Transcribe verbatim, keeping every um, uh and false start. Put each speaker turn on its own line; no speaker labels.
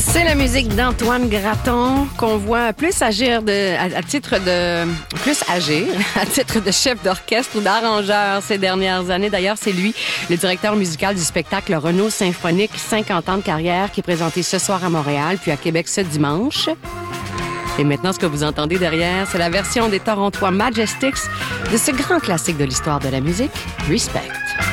C'est la musique d'Antoine Graton qu'on voit plus agir de, à, à titre de plus agir à titre de chef d'orchestre ou d'arrangeur ces dernières années. D'ailleurs, c'est lui, le directeur musical du spectacle Renault Symphonique cinquante ans de carrière qui est présenté ce soir à Montréal puis à Québec ce dimanche. Et maintenant, ce que vous entendez derrière, c'est la version des Torontois Majestics de ce grand classique de l'histoire de la musique, Respect.